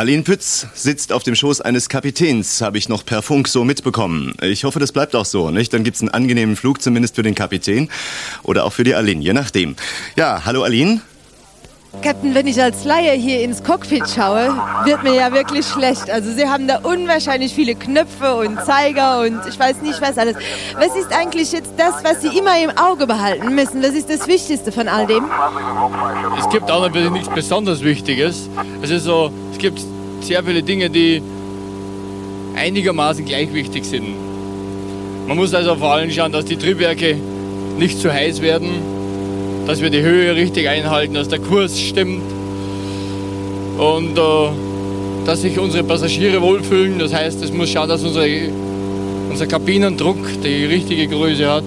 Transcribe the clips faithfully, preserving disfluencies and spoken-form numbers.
Aline Pütz sitzt auf dem Schoß eines Kapitäns, habe ich noch per Funk so mitbekommen. Ich hoffe, das bleibt auch so, nicht? Dann gibt's einen angenehmen Flug, zumindest für den Kapitän oder auch für die Aline, je nachdem. Ja, hallo Aline. Captain, wenn ich als Laie hier ins Cockpit schaue, wird mir ja wirklich schlecht. Also Sie haben da unwahrscheinlich viele Knöpfe und Zeiger und ich weiß nicht was alles. Was ist eigentlich jetzt das, was Sie immer im Auge behalten müssen? Was ist das Wichtigste von all dem? Es gibt auch natürlich nichts besonders Wichtiges. Es ist so, es gibt sehr viele Dinge, die einigermaßen gleich wichtig sind. Man muss also vor allem schauen, dass die Triebwerke nicht zu heiß werden, dass wir die Höhe richtig einhalten, dass der Kurs stimmt und äh, dass sich unsere Passagiere wohlfühlen. Das heißt, es muss schauen, dass unsere, unser Kabinendruck die richtige Größe hat.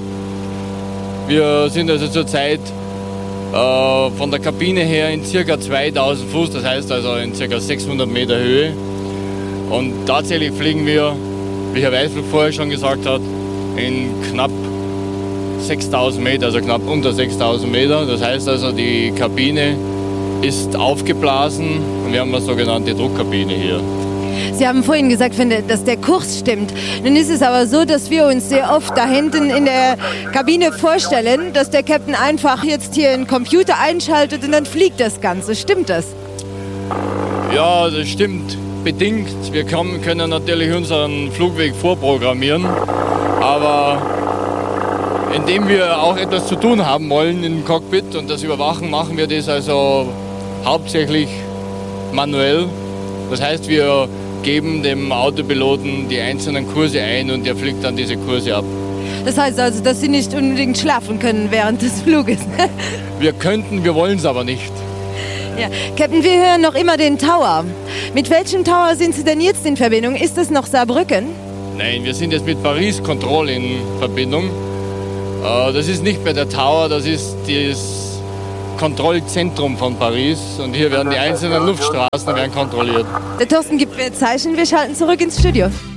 Wir sind also zurzeit äh, von der Kabine her in ca. zweitausend Fuß, das heißt also in ca. sechshundert Meter Höhe. Und tatsächlich fliegen wir, wie Herr Weißflug vorher schon gesagt hat, in knapp sechstausend Meter, also knapp unter sechstausend Meter. Das heißt also, die Kabine ist aufgeblasen und wir haben eine sogenannte Druckkabine hier. Sie haben vorhin gesagt, dass der Kurs stimmt. Nun ist es aber so, dass wir uns sehr oft da hinten in der Kabine vorstellen, dass der Captain einfach jetzt hier einen Computer einschaltet und dann fliegt das Ganze. Stimmt das? Ja, das stimmt bedingt. Wir können natürlich unseren Flugweg vorprogrammieren, aber indem wir auch etwas zu tun haben wollen im Cockpit und das überwachen, machen wir das also hauptsächlich manuell. Das heißt, wir geben dem Autopiloten die einzelnen Kurse ein und der fliegt dann diese Kurse ab. Das heißt also, dass Sie nicht unbedingt schlafen können während des Fluges? Wir könnten, wir wollen es aber nicht. Ja. Captain, wir hören noch immer den Tower. Mit welchem Tower sind Sie denn jetzt in Verbindung? Ist das noch Saarbrücken? Nein, wir sind jetzt mit Paris Control in Verbindung. Das ist nicht mehr der Tower, das ist das Kontrollzentrum von Paris und hier werden die einzelnen Luftstraßen werden kontrolliert. Der Thorsten gibt mir Zeichen, wir schalten zurück ins Studio.